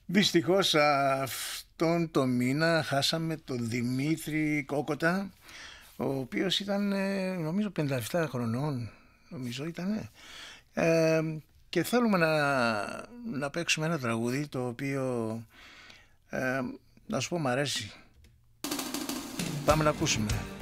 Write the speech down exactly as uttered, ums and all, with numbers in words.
Δυστυχώς αυτόν το μήνα χάσαμε τον Δημήτρη Κόκοτα, ο οποίος ήταν ε, νομίζω πενήντα επτά χρονών, νομίζω ήταν. Ε, και θέλουμε να, να παίξουμε ένα τραγούδι το οποίο ε, να σου πω μ' αρέσει. Πάμε να ακούσουμε.